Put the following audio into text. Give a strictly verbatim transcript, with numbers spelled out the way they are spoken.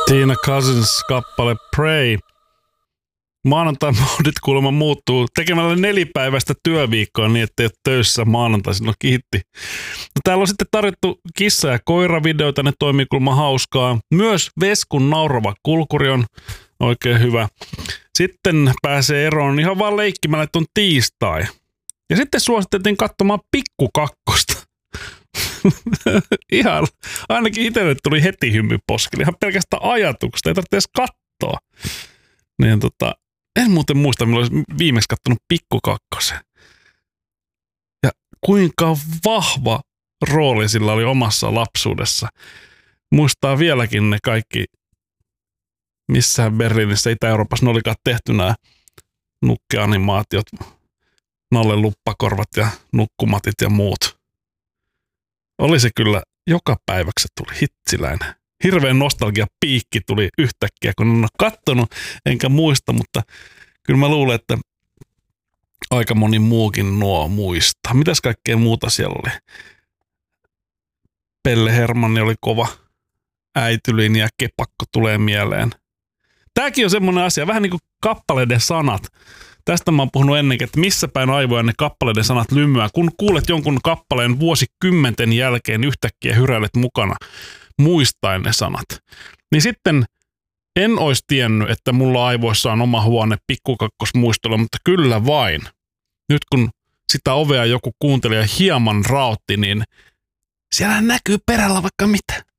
Tina Cousins-kappale Pray. Maanantai-moodit kuulemma muuttuu tekemällä nelipäiväistä työviikkoa niin, ettei ole töissä maanantaisin. No kiitti. No, täällä on sitten tarjottu kissa- ja koira-videoita, ne toimii kuulemma hauskaa. Myös Veskun naurava kulkuri on oikein hyvä. Sitten pääsee eroon ihan vaan leikkimällä, että on tiistai. Ja sitten suositeltiin katsomaan Pikku Kakkosta. Ihan, ainakin itselle tuli heti hymy poskelle. Ihan pelkästään ajatuksesta, ei tarvitse edes katsoa. Niin tota, en muuten muista, milloin olisi viimeksi kattonut Pikku Kakkosen. Ja kuinka vahva rooli sillä oli omassa lapsuudessa. Muistaa vieläkin ne kaikki, missään Berliinissä, Itä-Euroopassa ne olikaan tehty nämä nukkeanimaatiot, Nalle Luppakorvat ja Nukkumatit ja muut. Oli se kyllä joka päiväksi tuli hitsiläinen. Hirveän nostalgia piikki tuli yhtäkkiä, kun en ole kattonut, enkä muista, mutta kyllä mä luulen, että aika moni muukin nuo muistaa. Mitäs kaikkea muuta siellä oli? Pelle Hermanni oli kova. Äitylin ja Kepakko tulee mieleen. Tääkin on semmoinen asia, vähän niin kuin kappaleiden sanat. Tästä mä oon puhunut ennenkin, että missä päin aivoja ne kappaleiden sanat lymyää. Kun kuulet jonkun kappaleen vuosikymmenten jälkeen yhtäkkiä hyräilet mukana muistaen ne sanat, niin sitten en olisi tiennyt, että mulla aivoissa on oma huone pikkukakkosmuistolla, mutta kyllä vain. Nyt kun sitä ovea joku kuuntelija hieman raotti, niin siellä näkyy perällä vaikka mitä.